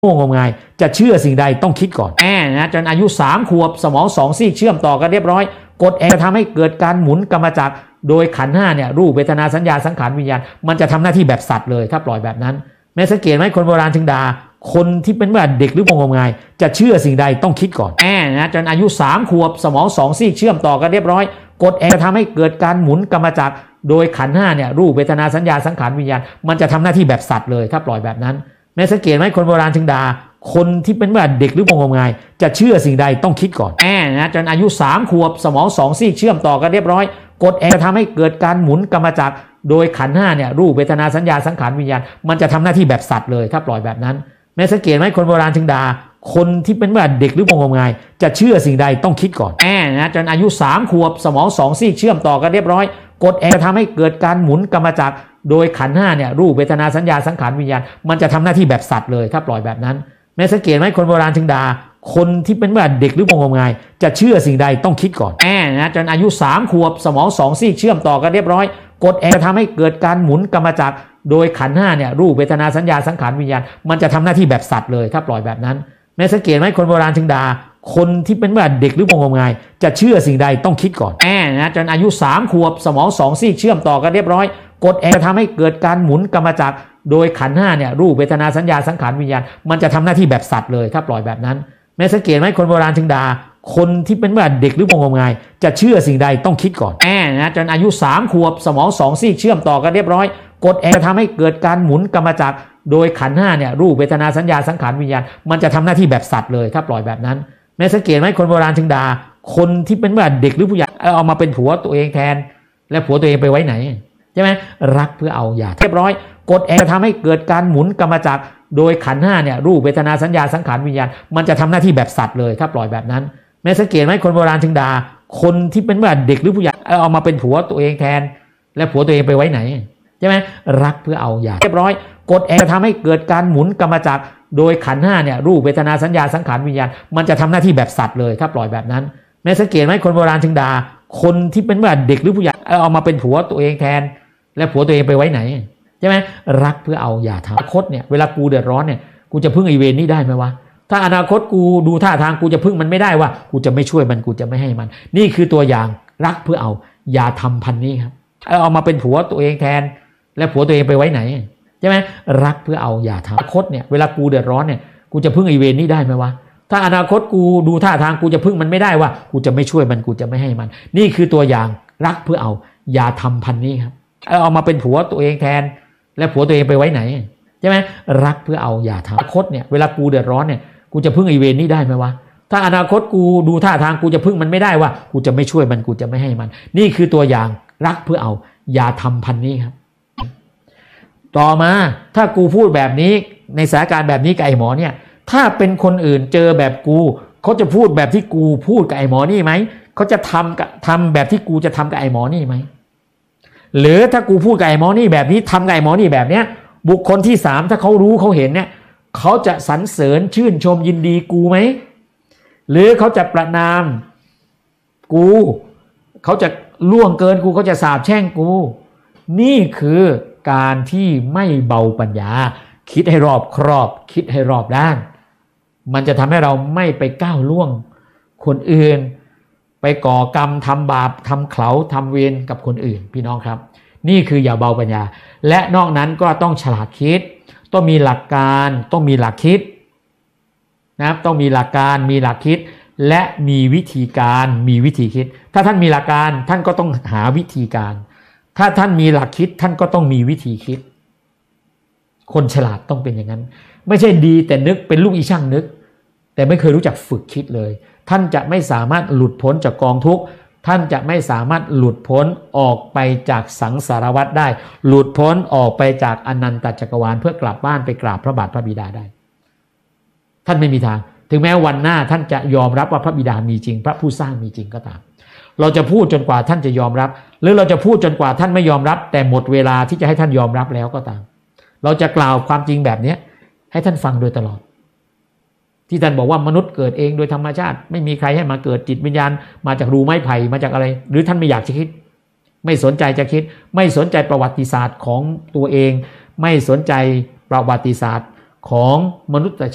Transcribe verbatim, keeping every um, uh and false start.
โง่งมงายจะเชื่อสิ่งใดต้องคิดก่อนแม่นะจนอายุสามขวบสมองสองซีกเชื่อมต่อกันเรียบร้อยกดแอร์ทำให้เกิดการหมุนกรรมจักรโดยขันธ์ห้าเนี่ยรูปเวทนาสัญญาสังขารวิญญาณมันจะทำหน้าที่แบบสัตว์เลยถ้าปล่อยแบบนั้นแม้สังเกตไหมคนโบราณถึงด่าคนที่เป็นแบบเด็กหรือโง่งมงายจะเชื่อสิ่งใดต้องคิดก่อนแม่นะจนอายุสามขวบสมองสองซีกเชื่อมต่อกันเรียบร้อยกดแอร์ทำให้เกิดการหมุนกรรมจักรโดยขันธ์ห้าเนี่ยรูปเวทนาสัญญาสังขารวิญญาณมันจะทำหน้าที่แบบสัตว์เลยถ้าปล่อยแบบนั้นแม้สังเกตไหมคนโบราณถึงด่าคนที่เป็นแบบเด็กหรือโง่งมงายจะเชื่อสิ่งใดต้องคิดก่อนแม่นะจนอายุสามขวบสมองสองซีกเชื่อมต่อกันเรียบร้อยกดแอร์ทำให้เกิดการหมุนกรรมจักรโดยขันธ์ห้าเนี่ยรูปเวทนาสัญญาสังขารวิญญาณมันจะทำหน้าที่แบบสัตว์เลยถ้าปล่อยแบบนั้นแม้สังเกตไหมคนโบราณถึงด่าคนที่เป็นแบบเด็กหรือโง่งมงายจะเชื่อสิ่งใดต้องคิดก่อนแม่นะจนอายุสามขวบสมองสองซีกเชื่อมต่อกันเรียบร้อยกดแอร์ทำให้เกิดการหมุนกรรมจักรโดยขันธ์ห้าเนี่ยรูปเวทนาสัญญาสังขารวิญญาณมันจะทำหน้าที่แบบสัตว์เลยถ้าปล่อยแบบนั้นแม้สังเกตไหมคนโบราณถึงด่าคนที่เป็นแบบเด็กหรือโง่งมงายจะเชื่อสิ่งใดต้องคิดก่อนแม่นะจนอายุสามขวบสมองสองซีกเชื่อมต่อกันเรียบร้อยกดแอร์ทำให้เกิดการหมุนกรรมจักรโดยขันธ์ห้าเนี่ยรูปเวทนาสัญญาสังขารวิญญาณมันจะทำหน้าที่แบบสัตว์เลยถ้าปล่อยแบบนั้นแม้สังเกตไหมคนโบราณถึงด่าคนที่เป็นแบบเด็กหรือโง่งมงายจะเชื่อสิ่งใดต้องคิดก่อนแม่นะจนอายุสามขวบสมองสองซีกเชื่อมต่อกันเรียบร้อยกดแอร์ทำให้เกิดการหมุนกรรมจักรโดยขันธ์ห้าเนี่ยรูปเวทนาสัญญาสังขารวิญญาณมันจะทำหน้าที่แบบสัตว์เลยถ้าปล่อยแบบนั้นแม้สังเกตไหมคนโบราณถึงด่าคนที่เป็นแบบเด็กหรือโง่งมงายจะเชื่อสิ่งใดต้องคิดก่อนแม่นะจนอายุสามขวบสมองสองซีกเชื่อมต่อกันเรียบร้อยกดแอร์ทำให้เกิดการหมุนกรรมจักรโดยขันธ์ห้าเนี่ยรูปเวทนาสัญญาสังขารวิญญาณมันจะทำหน้าที่แบบสัตว์เลยถ้าปล่อยแบบนั้นแม้สังเกตไหมคนโบราณถึงด่าคนที่เป็นแบบเด็กหรือผู้ใหญ่เอามาเป็นผัวตัวเองแทนและผัวตัวเองไปไว้ไหนใช่ไหมรักเพื่อเอาอย่าเรียบร้อยกดแอร์ทำให้เกิดการหมุนกรรมจักรโดยขันธ์ห้าเนี่ยรูปเวทนาสัญญาสังขารวิญญาณมันจะทำหน้าที่แบบสัตว์เลยถ้าปล่อยแบบนั้นแม้สังเกตไหมคนโบราณถึงด่าคนที่เป็นแบบเด็กหรือผู้ใหญ่เอามาเป็นผัวตัวเองแทนและผัวตัวเองไปไว้ไหนใช่ไหมรักเพื่อเอาอย่าเรียบร้อยกดแอร์ทำให้เกิดการหมุนกรรมจักรโดยขันธ์ห้าเนี่ยรูปเวทนาสัญญาสังขารวิญญาณมันจะทำหน้าที่แบบสัตว์เลยถ้าปล่อยแบบนั้นแม้สังเกตไหมคนโบราณถึงด่าคนที่เป็นแบบเด็กหรือผู้ใหญ่เอามาเป็นผัวตัวเองแทนและผัวตัวเองไปไว้ไหนใช่ไหมรักเพื่อเอาอย่าทำอนาคตเนี่ยเวลากูเดือดร้อนเนี่ยกูจะพึ่งไอเวรนี่ได้ไหมวะถ้าอนาคตกูดูท่าทางกูจะพึ่งมันไม่ได้ว่ากูจะไม่ช่วยมันกูจะไม่ให้มันนี่คือตัวอย่างรักเพื่อเอาอย่าทำพันนี้ครับเอามาเป็นผัวตัวเองแทนและผัวตัวเองไปไว้ไหนใช่ไหมรักเพื่อเอาอย่าทำอนาคตเนี่ยเวลากูเดือดร้อนเนี่ยกูจะพึ่งไอเวรนี่ได้ไหมวะถ้าอนาคตกูดูท่าทางกูจะพึ่งมันไม่ได้ว่ากูจะไม่ช่วยมันกูจะไม่ให้มันนี่คือตัวอย่างรักเพื่อเอาอย่าทำพันนี้ครับเอามาเป็นผัวตัวเองแทนและผัวตัวเองไปไว้ไหนใช่ไหมรักเพื่อเอาอย่าทำอนาคตเนี่ยเวลากูเดือดร้อนเนี่ยกูจะพึ่งไอเวรนี่ได้ไหมวะถ้าอนาคตกูดูท่าทางกูจะพึ่งมันไม่ได้ว่ากูจะไม่ช่วยมันกูจะไม่ให้มันนี่คือตัวอย่างรักเพื่อเอาอย่าทำพันนี้ครับต่อมาถ้ากูพูดแบบนี้ในสถานการณ์แบบนี้กับไอ้หมอเนี่ยถ้าเป็นคนอื่นเจอแบบกูเขาจะพูดแบบที่กูพูดกับไอ้หมอนี่ไหมเขาจะทำกับทำแบบที่กูจะทำกับไอ้หมอนี่ไหมหรือถ้ากูพูดกับไอ้หมอนี่แบบนี้ทำกับไอ้หมอนี่แบบเนี้ยบุคคลที่สามถ้าเขารู้เขาเห็นเนี่ยเขาจะสรรเสริญชื่นชมยินดีกูไหมหรือเขาจะประณามกูเขาจะล่วงเกินกูเขาจะสาปแช่งกูนี่คือการที่ไม่เบาปัญญาคิดให้รอบครอบคิดให้รอบด้านมันจะทำให้เราไม่ไปก้าวล่วงคนอื่นไปก่อกรรมทำบาปทำเขลาทำเวรกับคนอื่นพี่น้องครับนี่คืออย่าเบาปัญญาและนอกนั้นก็ต้องฉลาดคิดต้องมีหลักการต้องมีหลักคิดนะครับต้องมีหลักการมีหลักคิดและมีวิธีการมีวิธีคิดถ้าท่านมีหลักการท่านก็ต้องหาวิธีการถ้าท่านมีหลักคิดท่านก็ต้องมีวิธีคิดคนฉลาดต้องเป็นอย่างนั้นไม่ใช่ดีแต่นึกเป็นลูกอีช่างนึกแต่ไม่เคยรู้จักฝึกคิดเลยท่านจะไม่สามารถหลุดพ้นจากกองทุกข์ท่านจะไม่สามารถหลุดพ้นออกไปจากสังสารวัฏได้หลุดพ้นออกไปจากอนันตจักรวาลเพื่อกลับบ้านไปกราบพระบาทพระบิดาได้ท่านไม่มีทางถึงแม้วันหน้าท่านจะยอมรับว่าพระบิดามีจริงพระผู้สร้างมีจริงก็ตามเราจะพูดจนกว่าท่านจะยอมรับหรือเราจะพูดจนกว่าท่านไม่ยอมรับแต่หมดเวลาที่จะให้ท่านยอมรับแล้วก็ตามเราจะกล่าวความจริงแบบนี้ให้ท่านฟังโดยตลอดที่ท่านบอกว่ามนุษย์เกิดเองโดยธรรมชาติไม่มีใครให้มาเกิดจิตวิญญาณมาจากรูไม้ไผ่มาจากอะไรหรือท่านไม่อยากจะคิดไม่สนใจจะคิดไม่สนใจประวัติศาสตร์ของตัวเองไม่สนใจประวัติศาสตร์ของมนุษย์